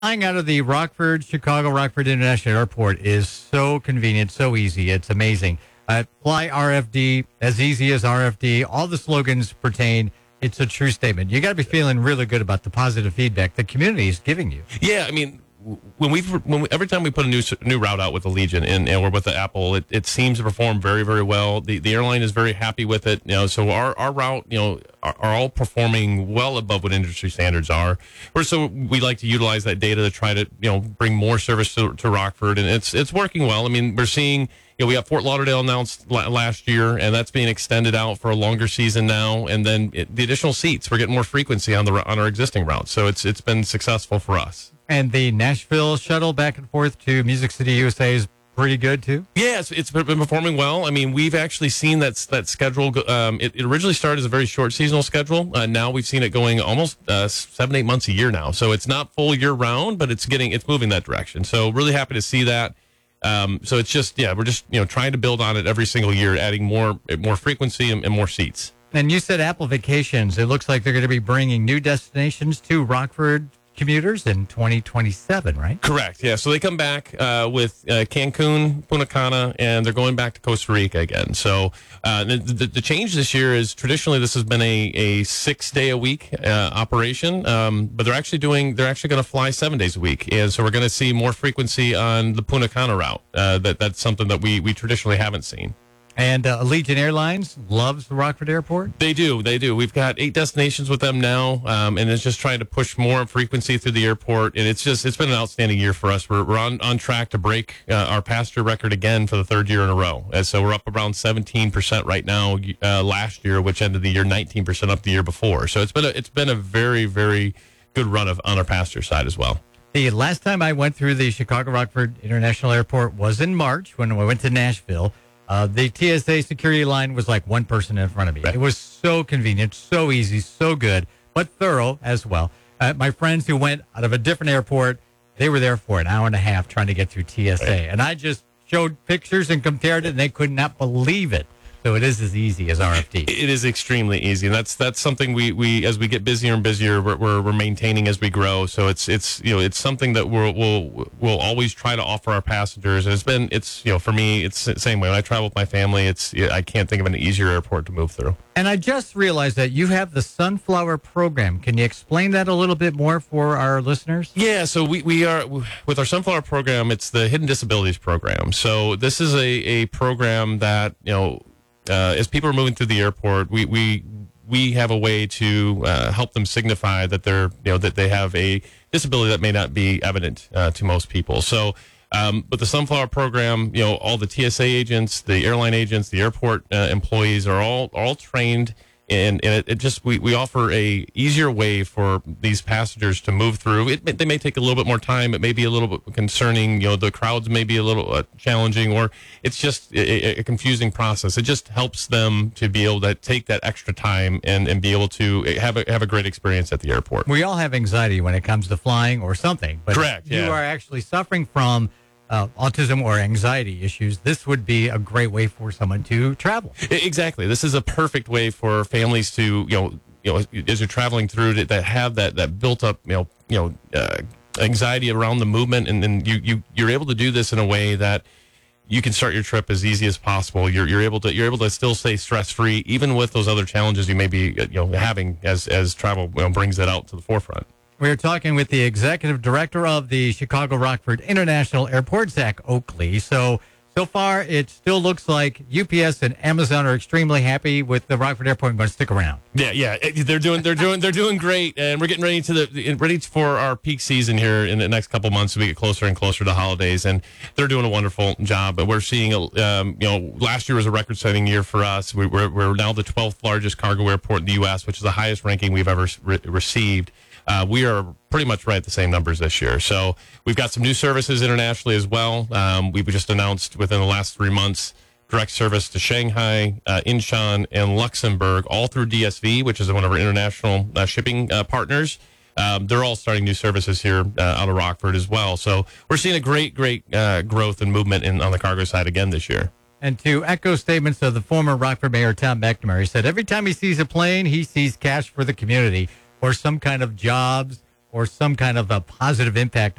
Flying out of the Chicago Rockford International Airport is so convenient, so easy. It's amazing. Fly RFD, as easy as RFD. All the slogans pertain. It's a true statement. You got to be feeling really good about the positive feedback the community is giving you. Yeah, I mean, every time we put a new route out with Allegiant and or with the Apple, it seems to perform very, very well. The airline is very happy with it. So our route, are all performing well above what industry standards are. So we like to utilize that data to try to bring more service to Rockford, and it's working well. I mean, we're seeing. We got Fort Lauderdale announced last year, and that's being extended out for a longer season now. And then the additional seats, we're getting more frequency on our existing routes. So it's been successful for us. And the Nashville shuttle back and forth to Music City, USA is pretty good, too? Yeah, it's been performing well. I mean, we've actually seen that schedule. It originally started as a very short seasonal schedule. Now we've seen it going almost 7-8 months a year now. So it's not full year round, but it's moving that direction. So really happy to see that. So it's just, we're just, trying to build on it every single year, adding more frequency and more seats. And you said Apple Vacations. It looks like they're going to be bringing new destinations to Rockford commuters in 2027, right? Correct. Yeah. So they come back with Cancun, Punta Cana, and they're going back to Costa Rica again. So the change this year is traditionally this has been a 6-day-a-week operation, but they're actually going to fly 7 days a week, and so we're going to see more frequency on the Punta Cana route. That's something that we traditionally haven't seen. And Allegiant Airlines loves the Rockford Airport? They do. We've got 8 destinations with them now, and it's just trying to push more frequency through the airport. And it's been an outstanding year for us. We're on track to break our passenger record again for the 3rd year in a row. And so we're up around 17% right now last year, which ended the year 19% up the year before. So it's been a very, very good run on our passenger side as well. The last time I went through the Chicago Rockford International Airport was in March when we went to Nashville. The TSA security line was like one person in front of me. Right. It was so convenient, so easy, so good, but thorough as well. My friends who went out of a different airport, they were there for an hour and a half trying to get through TSA. Right. And I just showed pictures and compared it, and they could not believe it. So it is as easy as RFD. It is extremely easy, and that's something we as we get busier and busier, we're maintaining as we grow. So it's something that we'll always try to offer our passengers. And it's for me, it's the same way. When I travel with my family, I can't think of an easier airport to move through. And I just realized that you have the Sunflower Program. Can you explain that a little bit more for our listeners? Yeah, so we are, with our Sunflower Program, it's the Hidden Disabilities Program. So this is a program that, as people are moving through the airport, we have a way to help them signify that that they have a disability that may not be evident to most people. So, but the Sunflower Program, all the TSA agents, the airline agents, the airport employees are all trained. And we offer a easier way for these passengers to move through. They may take a little bit more time. It may be a little bit concerning. The crowds may be a little challenging, or it's just a confusing process. It just helps them to be able to take that extra time and be able to have a great experience at the airport. We all have anxiety when it comes to flying or something. But correct. You are actually suffering from autism or anxiety issues. This would be a great way for someone to travel. Exactly. This is a perfect way for families to, as you're traveling through, to have that built up, anxiety around the movement, and you're able to do this in a way that you can start your trip as easy as possible. You're able to still stay stress free, even with those other challenges you may be having as travel brings that out to the forefront. We're talking with the executive director of the Chicago Rockford International Airport, Zach Oakley. So far, it still looks like UPS and Amazon are extremely happy with the Rockford Airport and going to stick around. Yeah, they're doing great, and we're getting ready for our peak season here in the next couple months as we get closer and closer to holidays, and they're doing a wonderful job. But we're seeing, last year was a record-setting year for us. We're now the 12th largest cargo airport in the U.S., which is the highest ranking we've ever received. We are pretty much right at the same numbers this year. So we've got some new services internationally as well. We've just announced within the last 3 months direct service to Shanghai, Incheon, and Luxembourg, all through DSV, which is one of our international shipping partners. They're all starting new services here out of Rockford as well. So we're seeing a great growth and movement on the cargo side again this year. And to echo statements of the former Rockford Mayor, Tom McNamara, said every time he sees a plane, he sees cash for the community, or some kind of jobs, or some kind of a positive impact